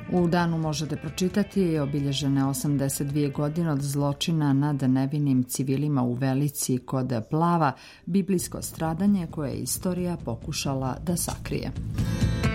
U danu možete pročitati obilježene 82 godine od zločina nad nevinim civilima u Velici kod Plava, biblijsko stradanje koje je istorija pokušala da sakrije.